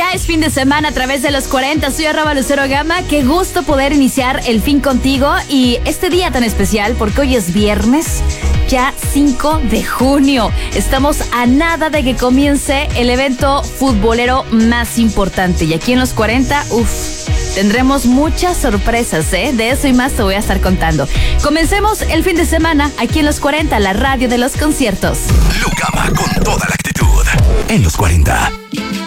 Ya es fin de semana a través de los 40. Soy @LuceroGama. Qué gusto poder iniciar el fin contigo y este día tan especial porque hoy es viernes, ya 5 de junio. Estamos a nada de que comience el evento futbolero más importante. Y aquí en los 40, tendremos muchas sorpresas, De eso y más te voy a estar contando. Comencemos el fin de semana aquí en los 40, la radio de los conciertos. Lucama con toda la actitud. En los 40.